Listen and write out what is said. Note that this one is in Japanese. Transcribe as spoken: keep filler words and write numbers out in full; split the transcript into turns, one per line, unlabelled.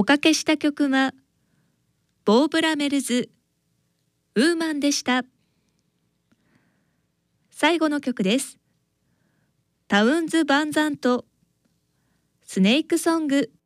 おかけした曲はボーブラメルズウーマンでした。最後の曲です。タウンズ・バンザントスネークソング。